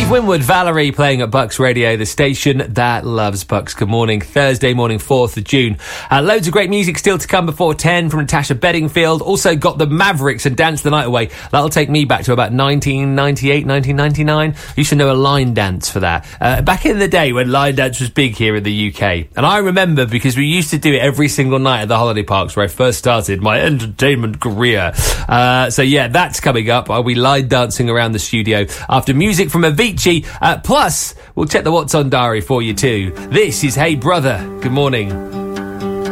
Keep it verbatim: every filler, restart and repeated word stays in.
Steve Winwood, Valerie, playing at Bucks Radio, the station that loves Bucks. Good morning. Thursday morning, fourth of June. Uh, loads of great music still to come before ten from Natasha Bedingfield. Also got the Mavericks and Dance the Night Away. That'll take me back to about nineteen ninety-eight, nineteen ninety-nine. Used to know a line dance for that. Uh, back in the day when line dance was big here in the U K. And I remember because we used to do it every single night at the holiday parks where I first started my entertainment career. Uh, so yeah, that's coming up. I'll be line dancing around the studio after music from Avicii. Uh, plus, we'll check the What's On Diary for you too. This is Hey Brother. Good morning.